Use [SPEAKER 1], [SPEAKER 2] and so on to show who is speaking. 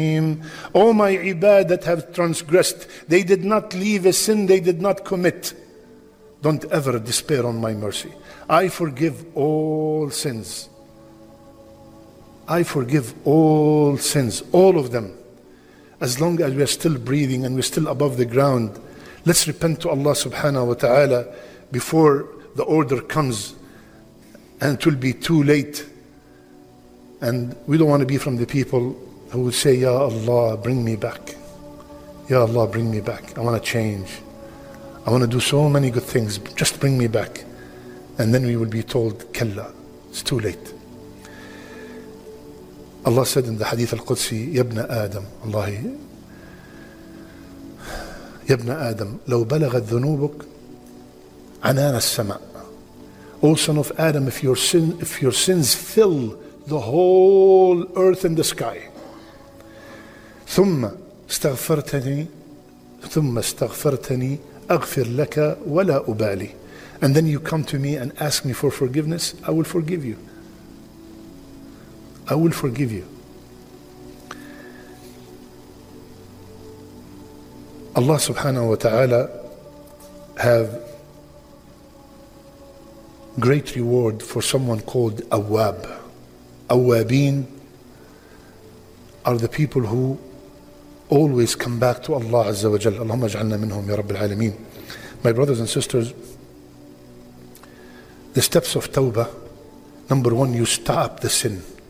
[SPEAKER 1] O my ibad that have transgressed, they did not leave a sin they did not commit. Don't ever despair on my mercy. I forgive all sins. I forgive all sins, all of them. As long as we are still breathing and we're still above the ground, let's repent to Allah subhanahu wa ta'ala before the order comes and it will be too late. And we don't want to be from the people who will say, Ya Allah, bring me back. Ya Allah, bring me back. I want to change. I want to do so many good things. Just bring me back. And then we will be told, Kalla, it's too late. Allah said in the Hadith al-Qudsi, Ya ibn Adam, Allahi, Ya ibn Adam, لو بلغت ذنوبك عنان السماء. O son of Adam, if your sins fill the whole earth and the sky, ثم استغفرتني أغفر لك ولا أبالي. And then you come to me and ask me for forgiveness, I will forgive you. I will forgive you. Allah subhanahu wa ta'ala have great reward for someone called Awwab. Awwabin are the people who always come back to Allah Azza wa Jal. Allahumma ij'alna minhum ya Rabbil Alameen. My brothers and sisters, the steps of Tawbah, number one, you stop the sin.